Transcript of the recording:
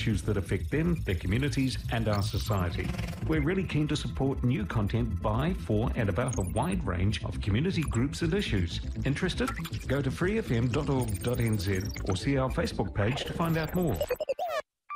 issues that affect them, their communities and our society. We're really keen to support new content by, for and about a wide range of community groups and issues. Interested? Go to freefm.org.nz or see our Facebook page to find out more.